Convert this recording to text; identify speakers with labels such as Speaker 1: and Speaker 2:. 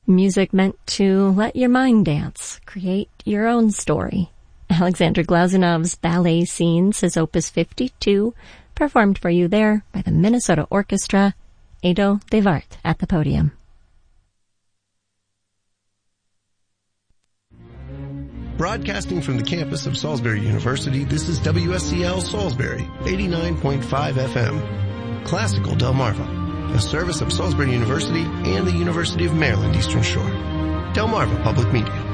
Speaker 1: Music meant to let your mind dance, create your own story. Alexander Glazunov's Ballet Scenes, his Opus 52, performed for you there by the Minnesota Orchestra, Edo de Wart at the podium.
Speaker 2: Broadcasting from the campus of Salisbury University, this is WSCL Salisbury, 89.5 FM. Classical Delmarva, a service of Salisbury University and the University of Maryland Eastern Shore. Delmarva Public Media.